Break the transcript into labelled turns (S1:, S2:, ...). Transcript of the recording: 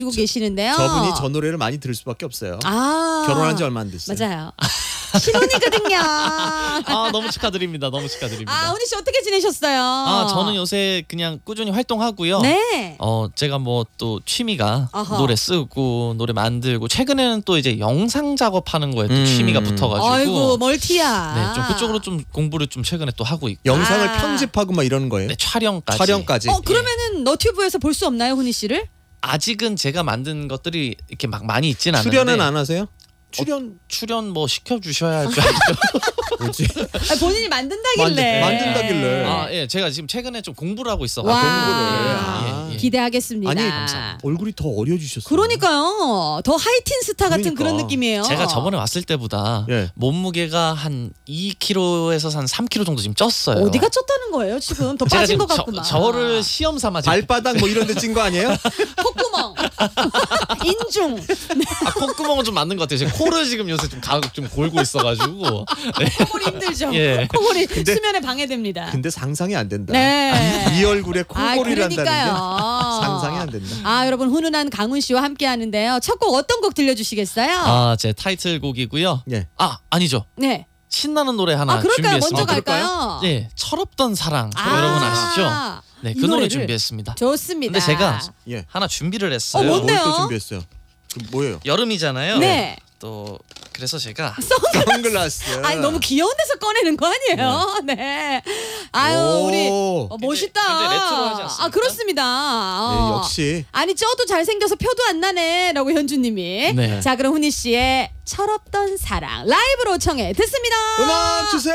S1: 고 계시는데요.
S2: 저분이 저 노래를 많이 들을 수밖에 없어요.
S1: 아
S2: 결혼한 지 얼마 안 됐어요.
S1: 맞아요. 신혼이거든요.
S3: 아 너무 축하드립니다. 너무 축하드립니다.
S1: 아 훈이 씨 어떻게 지내셨어요?
S3: 아 저는 요새 그냥 꾸준히 활동하고요.
S1: 네.
S3: 제가 뭐 또 취미가
S1: 어허.
S3: 노래 쓰고 노래 만들고 최근에는 또 이제 영상 작업하는 거에 또 취미가 붙어가지고
S1: 아이고 멀티야.
S3: 네, 좀 그쪽으로 좀 공부를 좀 최근에 또 하고 있고
S2: 영상을
S1: 아.
S2: 편집하고 막 이러는 거예요.
S3: 네, 촬영까지.
S2: 촬영까지.
S1: 그러면은 너튜브에서 볼 수 없나요, 훈이 씨를?
S3: 아직은 제가 만든 것들이 이렇게 막 많이 있진 않은데
S2: 출연은 안 하세요? 출연
S3: 뭐 시켜주셔야 할 줄 알죠.
S2: 뭐지?
S1: 아, 본인이 만든다길래.
S2: 만든다길래.
S3: 아, 예, 제가 지금 최근에 좀 공부를 하고 있어.
S1: 와.
S2: 공부를.
S3: 예, 예.
S1: 기대하겠습니다.
S2: 아니
S3: 감사합니다.
S2: 얼굴이 더 어려지셨어요.
S1: 그러니까요. 더 하이틴 스타 같은 그런
S2: 그러니까.
S1: 느낌이에요.
S3: 제가 저번에 왔을 때보다
S2: 예.
S3: 몸무게가 한 2kg에서 한 3kg 정도 지금 쪘어요.
S1: 어디가 쪘다는 거예요? 지금 더
S3: 제가
S1: 빠진
S3: 지금
S1: 것 같구나.
S3: 저를 시험 삼아 지금
S2: 발바닥 뭐 이런 데 찐 거 아니에요?
S1: 콧구멍, 인중.
S3: 콧구멍은 좀 맞는 것 같아요. 제가 코를 지금 요새 좀 골고 있어가지고
S1: 콧물이 힘들죠.
S3: 예.
S1: 콧물이 수면에 방해됩니다.
S2: 근데 상상이 안 된다.
S1: 네.
S2: 이 얼굴에 콧볼이를 한다는 게
S1: 그러니까요.
S2: 상상이 안 된다.
S1: 아 여러분 훈훈한 강훈 씨와 함께 하는데요. 첫 곡 어떤 곡 들려주시겠어요?
S3: 제 타이틀곡이고요.
S2: 예.
S3: 아니죠.
S1: 네.
S3: 신나는 노래 하나
S1: 그럴까요?
S3: 준비했습니다.
S1: 먼저
S2: 그럴까요?
S1: 갈까요?
S3: 예, 철없던 사랑 여러분 아시죠? 네,
S1: 이
S3: 그 노래
S1: 노래를?
S3: 준비했습니다.
S1: 좋습니다.
S3: 근데 제가
S2: 예.
S3: 하나 준비를 했어요.
S1: 뭔데요?
S2: 뭘 또 준비했어요? 그 뭐예요?
S3: 여름이잖아요.
S1: 네.
S3: 또 그래서 제가
S2: 선글라스.
S1: 아니 너무 귀여운 데서 꺼내는 거 아니에요? 네. 아유 우리 멋있다.
S3: 근데 레트로하지 않습니까?
S1: 그렇습니다.
S2: 네, 역시
S1: 아니 쪄도 잘생겨서 표도 안 나네라고 현주님이.
S3: 네.
S1: 자 그럼 훈이 씨의 철없던 사랑 라이브로 청해 듣습니다.
S2: 음악 주세요.